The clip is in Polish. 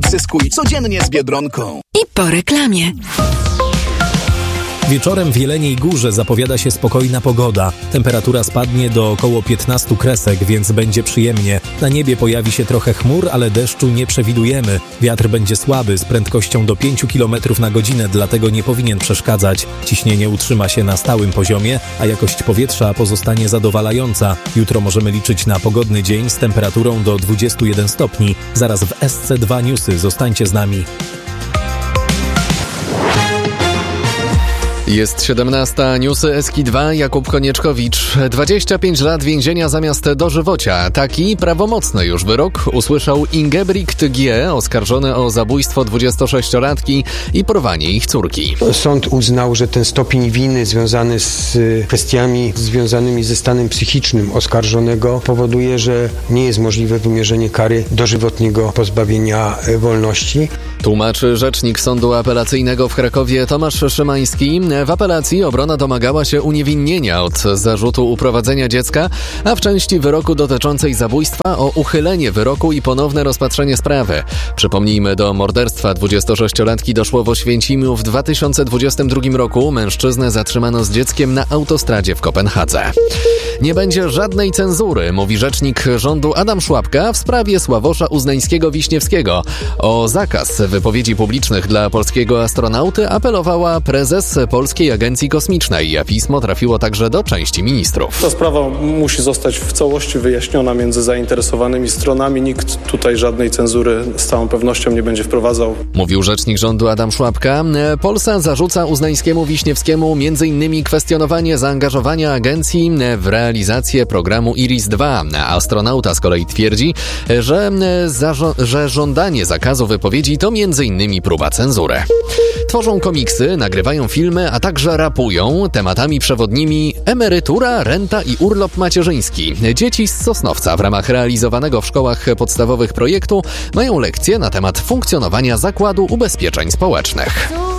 Zyskuj codziennie z Biedronką. I po reklamie. Wieczorem w Jeleniej Górze zapowiada się spokojna pogoda. Temperatura spadnie do około 15 kresek, więc będzie przyjemnie. Na niebie pojawi się trochę chmur, ale deszczu nie przewidujemy. Wiatr będzie słaby z prędkością do 5 km na godzinę, dlatego nie powinien przeszkadzać. Ciśnienie utrzyma się na stałym poziomie, a jakość powietrza pozostanie zadowalająca. Jutro możemy liczyć na pogodny dzień z temperaturą do 21 stopni. Zaraz w SC2 Newsy. Zostańcie z nami. Jest 17. Newsy SK2. Jakub Konieczkowicz. 25 lat więzienia zamiast dożywocia. Taki prawomocny już wyrok usłyszał Ingebrigt G., oskarżony o zabójstwo 26-latki i porwanie ich córki. Sąd uznał, że ten stopień winy związany z kwestiami związanymi ze stanem psychicznym oskarżonego powoduje, że nie jest możliwe wymierzenie kary dożywotniego pozbawienia wolności. Tłumaczy rzecznik Sądu Apelacyjnego w Krakowie Tomasz Szymański. W apelacji obrona domagała się uniewinnienia od zarzutu uprowadzenia dziecka, a w części wyroku dotyczącej zabójstwa o uchylenie wyroku i ponowne rozpatrzenie sprawy. Przypomnijmy, do morderstwa 26-latki doszło w Oświęcimiu w 2022 roku. Mężczyznę zatrzymano z dzieckiem na autostradzie w Kopenhadze. Nie będzie żadnej cenzury, mówi rzecznik rządu Adam Szłapka w sprawie Sławosza Uznańskiego-Wiśniewskiego. O zakaz wypowiedzi publicznych dla polskiego astronauty apelowała prezes Polskiej Agencji Kosmicznej. Pismo trafiło także do części ministrów. Ta sprawa musi zostać w całości wyjaśniona między zainteresowanymi stronami. Nikt tutaj żadnej cenzury z całą pewnością nie będzie wprowadzał. Mówił rzecznik rządu Adam Szłapka. Polsat zarzuca Uznańskiemu-Wiśniewskiemu m.in. kwestionowanie zaangażowania agencji w realizację programu IRIS-2. Astronauta z kolei twierdzi, że żądanie zakazu wypowiedzi to m.in. próba cenzury. Tworzą komiksy, nagrywają filmy, a także rapują. Tematami przewodnimi emerytura, renta i urlop macierzyński. Dzieci z Sosnowca w ramach realizowanego w szkołach podstawowych projektu mają lekcje na temat funkcjonowania Zakładu Ubezpieczeń Społecznych.